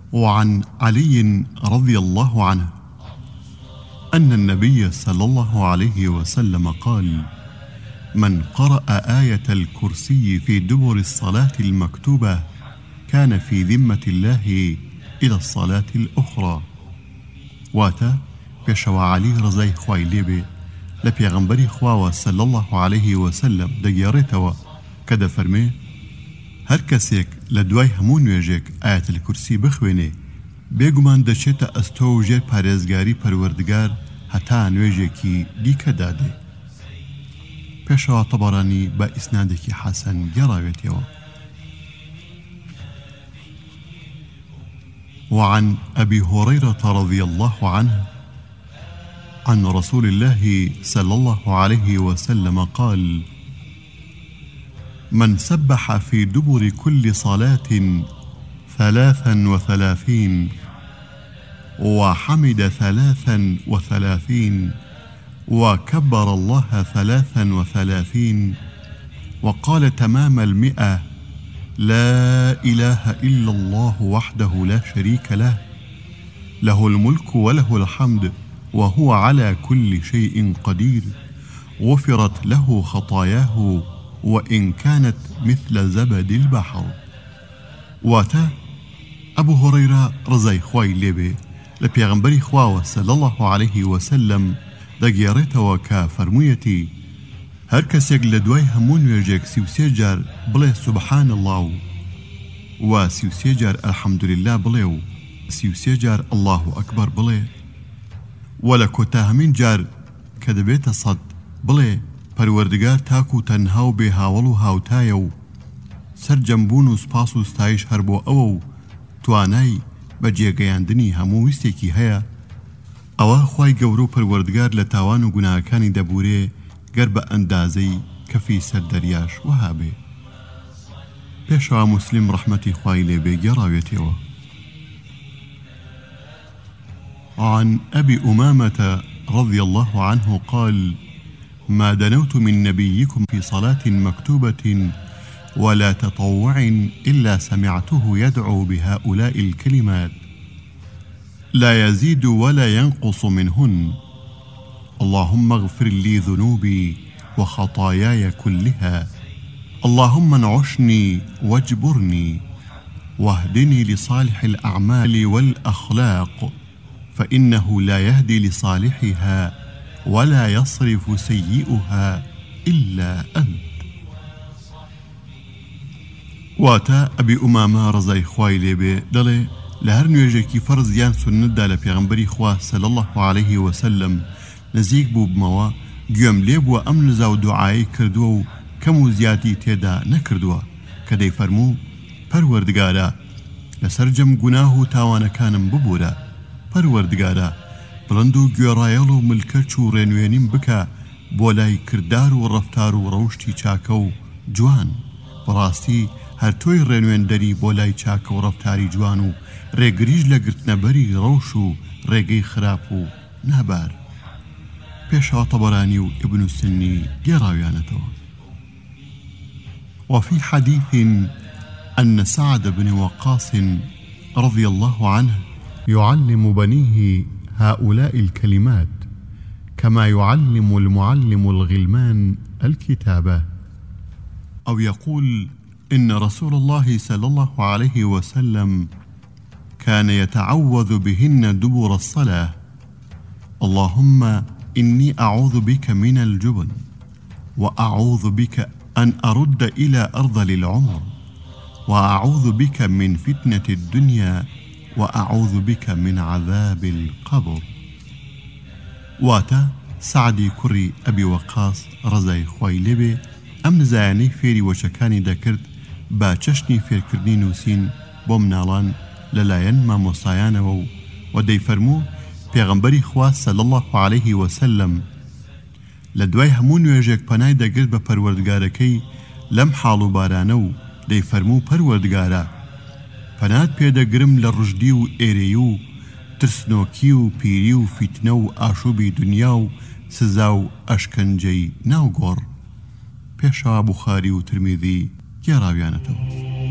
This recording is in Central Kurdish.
وعن علي رضي الله عنه أن النبي صلى الله عليه وسلم قال: من قرأ آية الكرسي في دبر الصلاة المكتوبة كان في ذمة الله إلى الصلاة الأخرى. واتا پێشەوە عەلی ڕزای خوای لێبێ لە پێغەمبەری خواوە صلی الله عليه وسلم دەگێڕێتەوە کە دەفەرمێ: هەر کەسێک لە دوای هەموو نوێژێک ئایەت الکورسی بخوێنێ بێگومان دەچێتە ئەستۆ و ژێر پارێزگاری پەروەردگار هەتا نوێژێکی دیکەدا دێ. پێشەوە تەبەرانی بە ئیسنادێکی حەسەن گێڕاوێتەوە. وعن أبي هريرة رضي الله عنه عن رسول الله صلى الله عليه وسلم قال: من سبح في دبر كل صلاة 33 وحمد 33 وكبر الله 33 وقال تمام 100: لا إله إلا الله وحده لا شريك له، له الملك وله الحمد وهو على كل شيء قدير، غفرت له خطاياه وإن كانت مثل زبد البحر. واتا أبو هريرة رضای خوای لێبێ لە پێغەمبەری خواوە صلی الله عليه وسلم دەگێڕێتەوە کە فەرموویەتی: هەر کەسێک لە دوای هەموو نوێژێک 33 جار بڵێ سوبحان الله و 33 جار الحەمدولله بڵێ و 33 جار الله ئەکبەر بڵێ و لە کۆتاهەمین جار کە دەبێتە 100 بڵێ پەروەردگار تاک و تەنها و بێهاوڵ و هاوتایە و سەرجەمبوون و سپاس و ستایش هەر بۆ ئەوە و توانای بە جێگەیاندنی هەموو ویستێکی هەیە. ئەوە خوای گەورە و پەروەردگار لە تاوان و گوناهەکانی دەبورێ گەر بە ئەندازەی کەفی سەر دەریاش وەها بێ. پێشەوە موسلیم ڕەحمەتی خوای لێبێ گێڕاوێتەوە. عن أبي أمامة رضي الله عنه قال: ما دنوت من نبيكم في صلاة مكتوبة ولا تطوع إلا سمعته يدعو بهؤلاء الكلمات لا يزيد ولا ينقص منهن: اللهم اغفر لي ذنوبي وخطاياي كلها، اللهم انعشني واجبرني واهدني لصالح الأعمال والأخلاق، فإنه لا يهدي لصالحها ولا يصرف سيئها إلا أنت. واتا أبي أمامة رضای خوای لێبێ دەڵێ لە هەر نوێژێکی فەرز یان سونەتدا لە پێغەمبەری خوا صلی الله عليه وسلم نزیک بوو بمەوە گوێم لێ بووە ئەم نزا و دوعایی کردووە و کەم و زیادی تێدا نەکردووە کە دەیفەرموو: پەروەردگارە لەسەر جەم گوناه و تاوانەکانم ببوورە، پەروەردگارە بڵند و گوێڕایەڵ و ملکەچ و ڕێنوێنیم بکە بۆ لای کردار و ڕەفتار و ڕەوشتی چاکە و جوان. بەڕاستی هەر تۆی ڕێنوێندەری بۆ لای چاکە و ڕەفتاری جوان و ڕێگریش لە گرتنەبەری ڕەوش و ڕێگەی خراپ و نابار. پێشەوە تەبەرانی و ئیبن السنی گێڕاویانەتەوە. وفي حديث أن سعد بن وقاص رضي الله عنه يعلم بنيه هؤلاء الكلمات كما يعلم المعلم الغلمان الكتابة، أو يقول: إن رسول الله صلى الله عليه وسلم كان يتعوذ بهن دبر الصلاة: اللهم إني أعوذ بك من الجبن، وأعوذ بك أن أرد إلى أرذل العمر، وأعوذ بك من فتنة الدنيا، وأعوذ بك من عذاب القبر. واتا سعدی کوڕی ئەبی وەقاس ڕزای خوای لێبێ ئەم نزایانەی فێری وەچەکانی دەکرد بە چەشنی فێرکردنی نووسین بۆ مناڵان لەلایەن مامۆستایانەوە و دەیفەرموو پێغەمبەری خوا صلی الله عليه وسلم لە دوای هەموو نوێژێک پەنای دەگرت بە پەروەردگارەکەی لەم حاڵ و بارانە و دەیفەرموو: پەروەردگارە پەنات پێدەگرم لە ڕژدی و ئێرەی و ترسنۆکی و پیری و فیتنە و ئاشوبی دنیا و سزا و ئەشکەنجەی ناوگۆڕ. پێشەوە بوخاری و ترمیذی گێڕاویانەتەوە.